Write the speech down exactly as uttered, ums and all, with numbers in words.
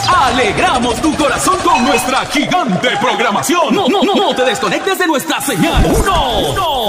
Alegramos tu corazón con nuestra gigante programación. No, no, no, no te desconectes de nuestra señal. Uno, dos.